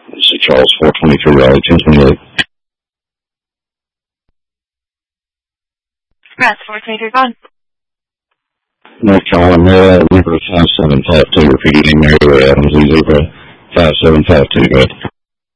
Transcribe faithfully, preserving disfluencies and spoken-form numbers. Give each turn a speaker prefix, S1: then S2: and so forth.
S1: This is Charles, four twenty-three Raleigh, ten twenty-eight.
S2: Press four twenty-three, gone.
S1: North Carolina, Libra five seven five two, repeating Mary Adams, Libra five seven five two, go ahead.